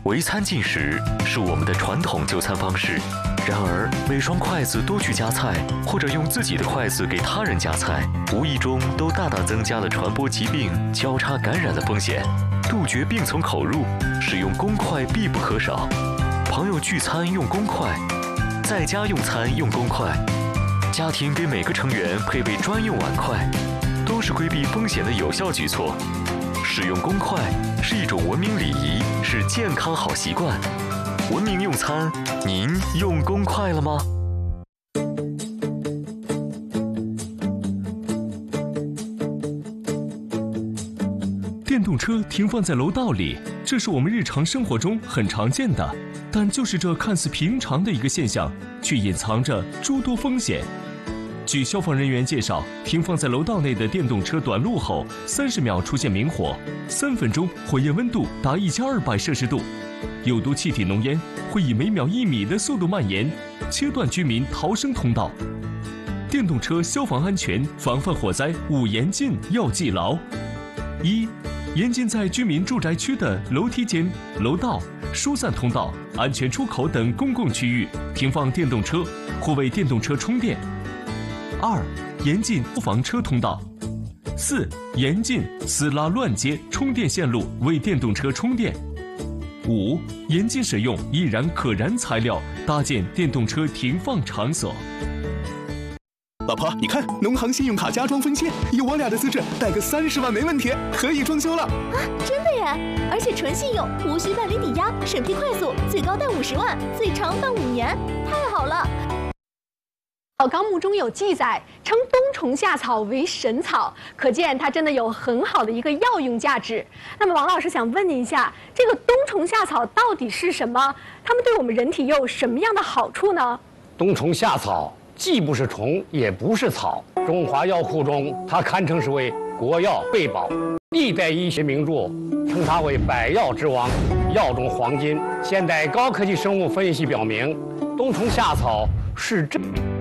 围餐进食是我们的传统就餐方式，然而每双筷子都去夹菜，或者用自己的筷子给他人夹菜，无意中都大大增加了传播疾病、交叉感染的风险。杜绝病从口入，使用公筷必不可少。朋友聚餐用公筷，在家用餐用公筷，家庭给每个成员配备专用碗筷，都是规避风险的有效举措。使用公筷是一种文明礼仪，是健康好习惯。文明用餐，您用公筷了吗？ 电动车停放在楼道里，这是我们日常生活中很常见的，但就是这看似平常的一个现象，却隐藏着诸多风险。据消防人员介绍，停放在楼道内的电动车短路后，30秒出现明火，3分钟火焰温度达1200摄氏度，有毒气体浓烟会以每秒1米的速度蔓延，切断居民逃生通道。电动车消防安全防范火灾5严禁要记牢：一、严禁在居民住宅区的楼梯间、楼道、疏散通道、安全出口等公共区域停放电动车或为电动车充电。2、严禁消防车通道。4、严禁私拉乱接充电线路为电动车充电。5、严禁使用易燃可燃材料搭建电动车停放场所。 老婆，你看，农行信用卡加装分线，有我俩的资质，贷个30万没问题，可以装修了。 啊，真的耶！而且纯信用，无需办理抵押，审批快速，最高贷50万，最长办5年，太好了！ 《纲目》中有记载，称冬虫夏草为神草，可见它真的有很好的一个药用价值。那么，王老师想问您一下，这个冬虫夏草到底是什么？它们对我们人体又有什么样的好处呢？ 冬虫夏草既不是虫，也不是草，中华药库中它堪称是为国药贝宝，历代医学名著称它为百药之王，药中黄金。现代高科技生物分析表明，冬虫夏草是真。